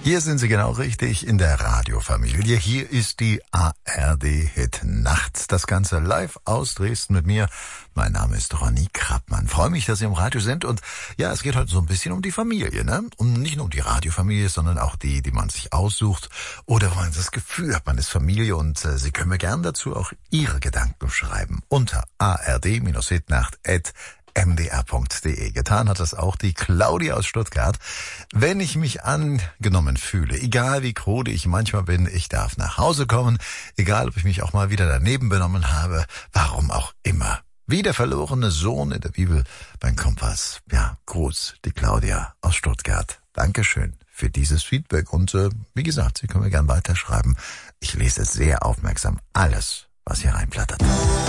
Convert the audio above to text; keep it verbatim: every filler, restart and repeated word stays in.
Hier sind Sie genau richtig in der Radiofamilie. Hier ist die A R D-Hit Nacht. Das Ganze live aus Dresden mit mir. Mein Name ist Ronny Krappmann. Freue mich, dass Sie im Radio sind. Und ja, es geht heute so ein bisschen um die Familie, ne? Um nicht nur um die Radiofamilie, sondern auch die, die man sich aussucht. Oder wo man das Gefühl hat, man ist Familie. Und äh, Sie können mir gern dazu auch Ihre Gedanken schreiben. Unter a r d hitnacht at m d r punkt d e. Getan hat das auch die Claudia aus Stuttgart. Wenn ich mich angenommen fühle, egal wie krude ich manchmal bin, ich darf nach Hause kommen, egal ob ich mich auch mal wieder daneben benommen habe, warum auch immer. Wie der verlorene Sohn in der Bibel beim Kompass. Ja, Gruß, die Claudia aus Stuttgart. Dankeschön für dieses Feedback. Und äh, wie gesagt, Sie können mir gern weiterschreiben. Ich lese sehr aufmerksam alles, was hier reinplattert.